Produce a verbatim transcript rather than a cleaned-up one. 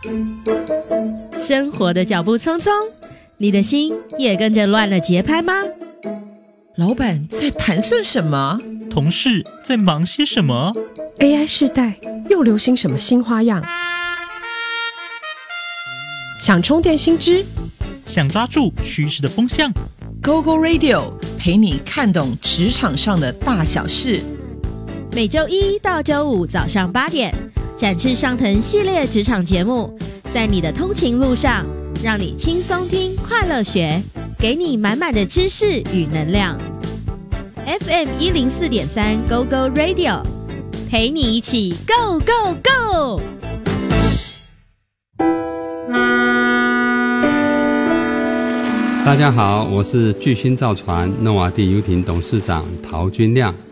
生活的脚步匆匆，你的心也跟着乱了节拍吗？ 老板在盘算什么？ 同事在忙些什么？ A I 世代又流行什么新花样？想充电新知， 想抓住趋势的风向， Go Go Radio 陪你看懂职场上的大小事。 每周一到周五早上八点，展翅上腾系列职场节目，在你的通勤路上，让你轻松听，快乐学，给你满满的知识与能量。F M 一零四点三 Go Go Radio， 陪你一起 Go Go Go。 大家好，我是巨星造船诺瓦地游艇董事长陶君亮。